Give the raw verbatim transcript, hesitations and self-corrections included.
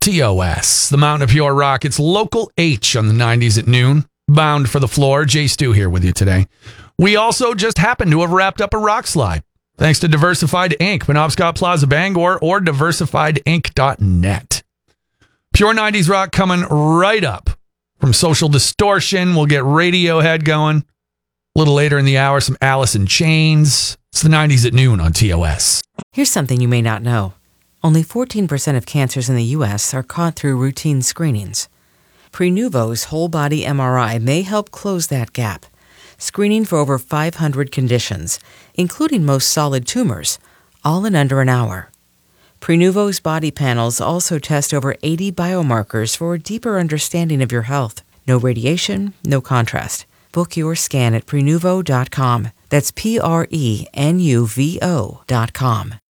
T O S, the Mountain of Pure Rock. It's Local H on the nineties at noon. Bound for the floor. Jay Stu here with you today. We also just happen to have wrapped up a rock slide. Thanks to Diversified Incorporated, Penobscot Plaza, Bangor, or diversified inc dot net. Pure nineties rock coming right up. From Social Distortion, we'll get Radiohead going. A little later in the hour, some Alice in Chains. It's the nineties at noon on T O S. Here's something you may not know. Only fourteen percent of cancers in the U S are caught through routine screenings. Prenuvo's whole-body M R I may help close that gap, screening for over five hundred conditions, including most solid tumors, all in under an hour. Prenuvo's body panels also test over eighty biomarkers for a deeper understanding of your health. No radiation, no contrast. Book your scan at prenuvo dot com. That's P R E N U V O dot com.